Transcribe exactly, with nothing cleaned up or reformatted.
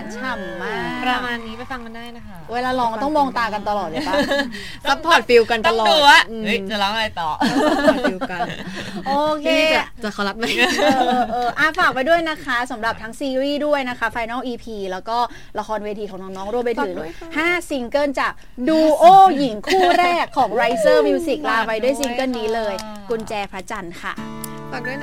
ฉ่ำมากประมาณนี้ไปฟังกันได้นะคะเวลาร้องต้องมองตากันตลอดเลยปะซัพพอร์ตฟิลกันตลอดต้องดูว่าเฮ้ยจะร้องอะไรต่อฟิลกันโอเคจะเขารับไหมเออเอออ่ะฝากไปด้วยนะคะสำหรับทั้งซีรีส์ด้วยนะคะ Final อี พี แล้วก็ละครเวทีของน้องๆรวมไปถึงห้าซิงเกิลจากดูโอหญิงคู่แรกของ Riser Music ลาไปด้วยซิงเกิลนี้เลยกุญแจพระจันทร์ค่ะฝากด้วย